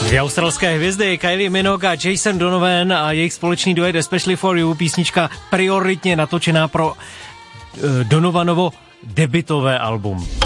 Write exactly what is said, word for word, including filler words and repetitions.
Dvě australské hvězdy, Kylie Minogue a Jason Donovan a jejich společný duet Especially for You, písnička prioritně natočená pro uh, Donovanovo debutové album.